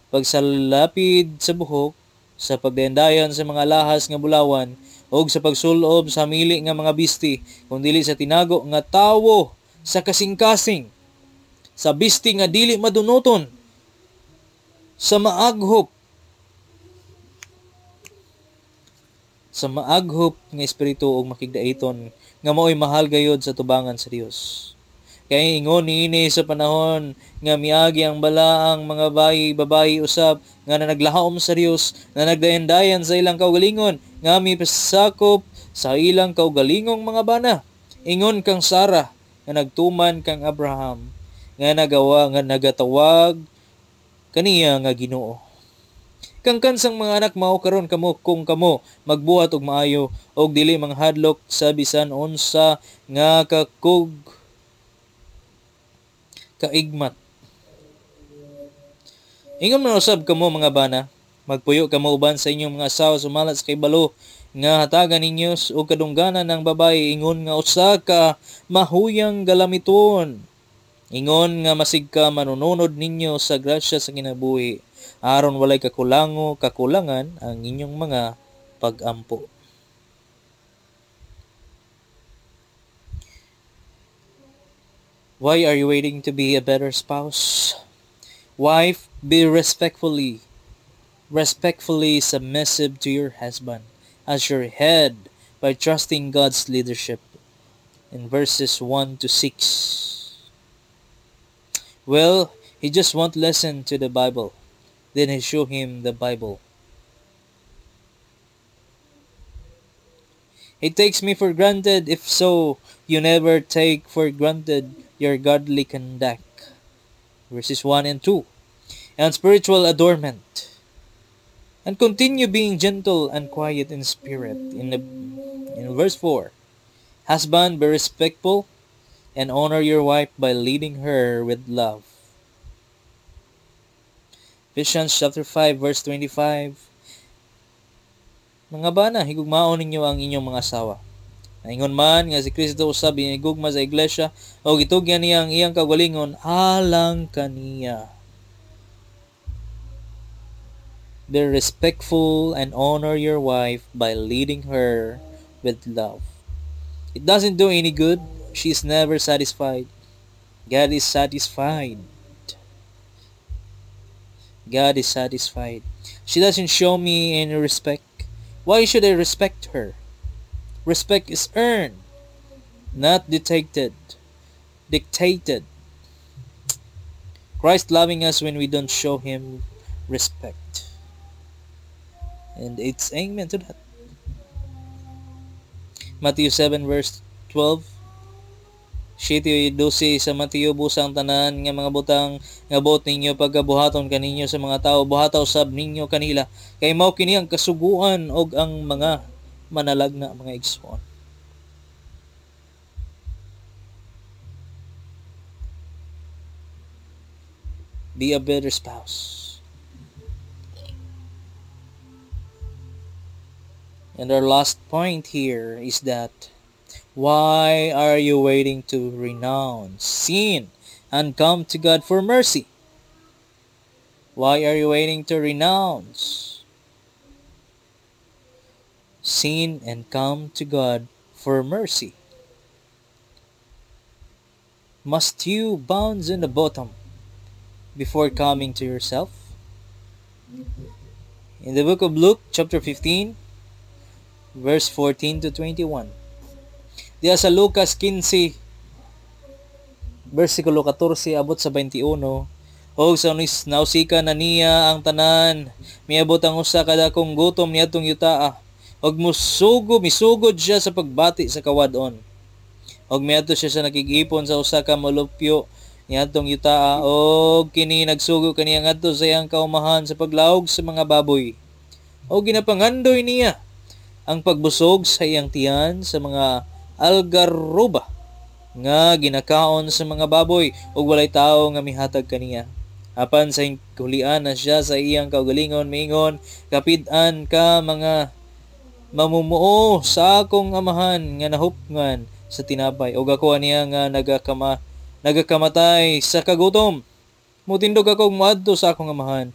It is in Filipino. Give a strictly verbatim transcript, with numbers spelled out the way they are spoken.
pagsalapid sa buhok, sa pagdayandayan sa mga lahas nga bulawan, og sa pagsulob sa mili nga mga bisti, kung dili sa tinago nga tawo sa kasing-kasing, sa bisti nga dili madunoton, sa maaghop, sa maaghop nga espiritu og makigdaiton nga mao'y mahal gayod sa tubangan sa Dios. Kay ingon niini sa panahon nga miagi ang balaang mga bayi babayi usab nga na naglahom sa Dios, na nagdayandayan sa ilang kaugalingon, nga mipasakop sa ilang kaugalingong mga bana. Ingon kang Sarah nga nagtuman kang Abraham, nga nagawa nga nagatawag kaniya nga Ginoo. Kang kansang mga anak mao karon kamo kung kamo magbuhat og maayo og dili manghadlok sa bisan unsa nga kakug kaigmat. Ingon man usab kamo mga bana, magpuyo kamo uban sa inyong mga asawa sumalat sa kaybalo nga hatagan ninyo og kadungganan ng babae, ingon nga usa ka mahuyang galamiton. Ingon nga masig ka manununod ninyo sa grasya sa kinabuhi, aron walay kakulango kakulangan ang inyong mga pag-ampo. Why are you waiting to be a better spouse? Wife, be respectfully, respectfully submissive to your husband as your head by trusting God's leadership. In verses one to six. Well, he just won't listen to the Bible. Then he show him the Bible. He takes me for granted. If so, you never take for granted your godly conduct. Verses one and two. And spiritual adornment. And continue being gentle and quiet in spirit. In, the, in verse four. Husband, be respectful and honor your wife by leading her with love. Ephesians chapter five verse twenty-five. Mga bana, higugmaon ninyo ang inyong mga asawa. Naingon man nga si Kristo usab higugma sa iglesia o gitugyan niya ang iyang kaugalingon alang kaniya. Be respectful and honor your wife by leading her with love. It doesn't do any good. She is never satisfied. God is satisfied. God is satisfied. She doesn't show me any respect. Why should I respect her? Respect is earned, not dictated. Dictated. Christ loving us when we don't show Him respect. And it's amen to that. Matthew seven verse twelve. Siyete dose sa Mateo busang tanan nga mga butang nga buot ninyo pagkabuhaton kaninyo sa mga tao, buhataw sab ninyo kanila, kay mao kini ang kasuguan og ang mga manalagna mga igsoon. Be a better spouse. And our last point here is that why are you waiting to renounce sin and come to God for mercy? Why are you waiting to renounce sin and come to God for mercy? Must you bounce in the bottom before coming to yourself? In the book of Luke, chapter fifteen, verse fourteen to twenty-one. Diya sa Lucas fifteen, versikulo fourteen abot sa twenty-one, og sa nausika na niya ang tanan, miabot ang usa kada kong gutom niadtong yutaa, og musugod misugod siya sa pagbati sa kawadon. Og miadto siya sa nakig-ipon sa usa ka molupyo niadtong yutaa, og kini nagsugo kaniya ngadto sa iyang kaumahan sa paglaog sa mga baboy. Og ginapangandoy niya ang pagbusog sa iyang tiyan sa mga algaroba nga ginakaon sa mga baboy, ug walay tawo nga mihatag kaniya. Apan sa hulian na siya sa iyang kaugalingon, miingon, kapid-an ka mga mamumuo sa akong amahan nga nahupngan sa tinapay, ug ako niya nga nagakama nagakamatay sa kagutom. Mutindog ako moadto sa akong amahan,